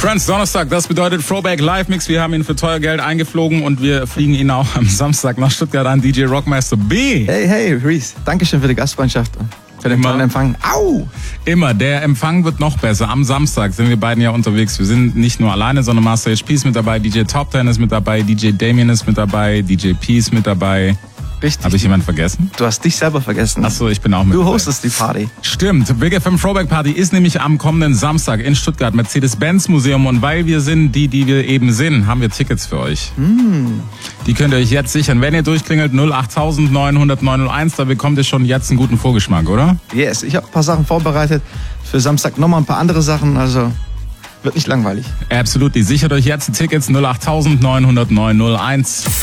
Friends, Donnerstag, das bedeutet Throwback Live Mix. Wir haben ihn für teuer Geld eingeflogen und wir fliegen ihn auch am Samstag nach Stuttgart an. DJ Rockmaster B. Hey, Reese. Dankeschön für die Gastfreundschaft. Für den tollen Empfang. Au! Immer, der Empfang wird noch besser. Am Samstag sind wir beiden ja unterwegs. Wir sind nicht nur alleine, sondern Master HP ist mit dabei, DJ Top 10 ist mit dabei, DJ Damien ist mit dabei, DJ P ist mit dabei. Richtig. Habe ich jemanden vergessen? Du hast dich selber vergessen. Achso, ich bin auch mit Du dabei. hostest die Party. Stimmt, Big FM Throwback Party ist nämlich am kommenden Samstag in Stuttgart, Mercedes-Benz Museum. Und weil wir sind die wir eben sind, haben wir Tickets für euch. Die könnt ihr euch jetzt sichern. Wenn ihr durchklingelt 08000 900 901, da bekommt ihr schon jetzt einen guten Vorgeschmack, oder? Yes, ich habe ein paar Sachen vorbereitet. Für Samstag nochmal ein paar andere Sachen, also wird nicht langweilig. Absolut, sichert euch jetzt die Tickets 08000 900 901.